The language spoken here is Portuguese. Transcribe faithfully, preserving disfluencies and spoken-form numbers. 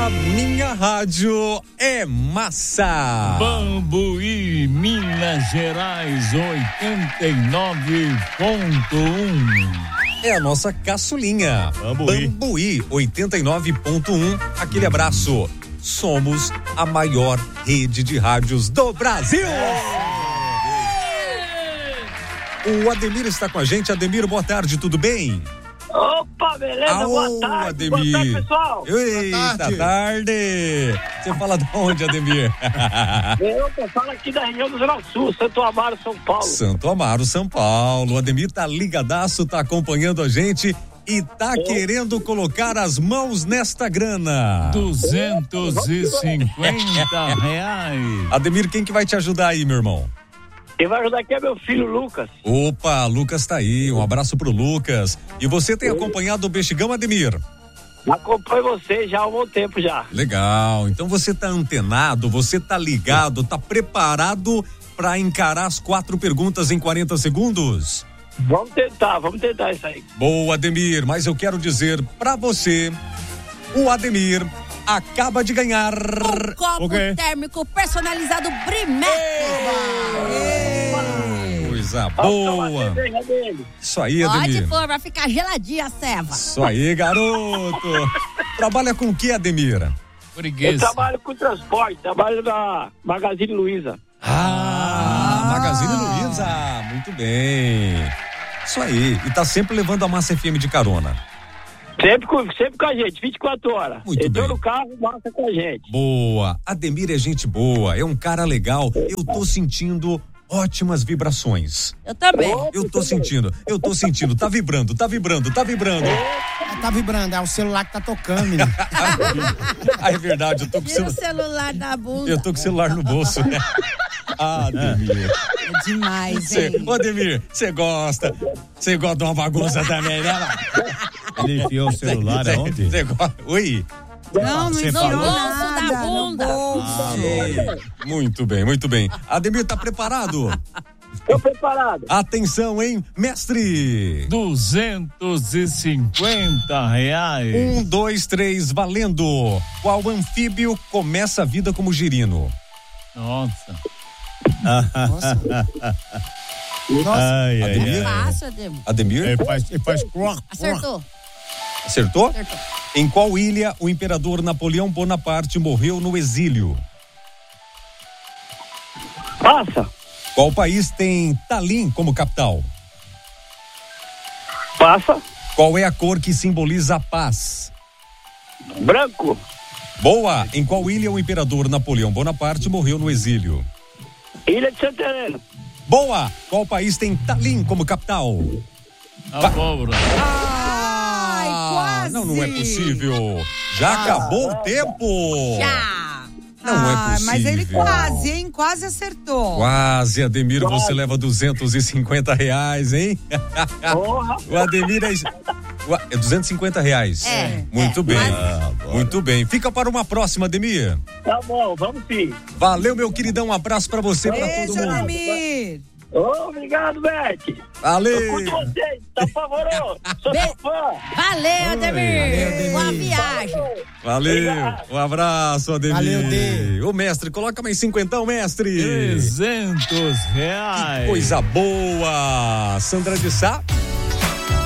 A minha rádio é massa. Bambuí, Minas Gerais, oitenta e nove ponto um. É a nossa caçulinha. Bambuí. Bambuí, oitenta e nove ponto um. Aquele abraço. Somos a maior rede de rádios do Brasil. O Ademir está com a gente. Ademir, boa tarde, tudo bem? Opa, beleza? Aô, boa tarde, Ademir. boa tarde, pessoal. Eita, Boa tarde. tarde. Você fala de onde, Ademir? Eu tô falando aqui da região do Zona Sul, Santo Amaro, São Paulo. Santo Amaro, São Paulo. O Ademir tá ligadaço, tá acompanhando a gente e tá É. querendo colocar as mãos nesta grana. duzentos e cinquenta reais. Ademir, quem que vai te ajudar aí, meu irmão? Quem vai ajudar aqui é meu filho Lucas. Opa, Lucas tá aí. Um abraço pro Lucas. E você tem acompanhado o Bexigão, Ademir? Acompanho você já há um bom tempo já. Legal. Então você tá antenado, você tá ligado, tá preparado pra encarar as quatro perguntas em quarenta segundos? Vamos tentar, vamos tentar isso aí. Boa, Ademir, mas eu quero dizer pra você, o Ademir acaba de ganhar Um copo O quê? térmico personalizado Brimex. coisa Vamos tomar boa. cerveja dele. Isso aí, Pode Ademir. pôr, vai ficar geladinha a ceva. Isso aí, garoto. Trabalha com o que, Ademir? Eu Português. trabalho com transporte, trabalho na Magazine Luiza. Ah, Magazine Luiza. Muito bem. Isso aí. E tá sempre levando a Massa F M de carona. Sempre com, sempre com a gente, vinte e quatro horas. Muito Entrou bem. no carro, massa com a gente. Boa. Ademir é gente boa, é um cara legal. Eu tô sentindo ótimas vibrações. Eu também. Eu tô sentindo, eu tô sentindo. Tá vibrando, tá vibrando, tá vibrando. Tá vibrando, é o celular que tá tocando, menino. Ah, é verdade, eu tô com o Tira o celular. celular da bunda. Eu tô com o celular no bolso. Ah, Ademir. É demais, Cê, hein? ô, Ademir, você gosta? Você gosta de uma bagunça também, né? Ele enfiou o celular Cê- aonde? cê gosta? Oi? Não, não Você enfiou falou? nada, No bolso da bunda. no bolso. Muito bem, muito bem. Ademir, tá preparado? Tô preparado. Atenção, hein, mestre? duzentos e cinquenta reais. Um, dois, três, valendo. Qual anfíbio começa a vida como girino? Nossa. Nossa. Ai, ai, Ademir? ai. Fácil, Ademir. Ademir? Ele faz, ele faz croc, croc. Acertou. Acertou? Acertou. Em qual ilha o imperador Napoleão Bonaparte morreu no exílio? Passa, Qual país tem Tallinn como capital? passa, Qual é a cor que simboliza a paz? branco, Boa! Em qual ilha o imperador Napoleão Bonaparte morreu no exílio? Ilha de Santa Helena. Boa! Qual país tem Tallinn como capital? Abóbora. Ai, quase. Não, não é possível. Já acabou o tempo. Já. Não é Ah, possível. mas ele quase, hein? Quase acertou. Quase, Ademir, você leva duzentos e cinquenta reais, hein? Porra. O Ademir é... o A- é duzentos e cinquenta reais. É, Muito é, bem. mas- Muito bem. Fica para uma próxima, Ademir. Tá bom, vamos sim. Valeu, meu queridão. Um abraço para você, para todo Beijo, mundo. Ademir. Ô, obrigado, Beth. Eu Valeu. curto vocês, tá favorou. Sou Be- seu fã. Valeu, Ademir. Valeu, Ademir. Boa viagem. Valeu. Um abraço, Ademir. Valeu, Dê. Ô, mestre, coloca mais cinquentão, mestre. trezentos reais. Coisa boa. Sandra de Sá.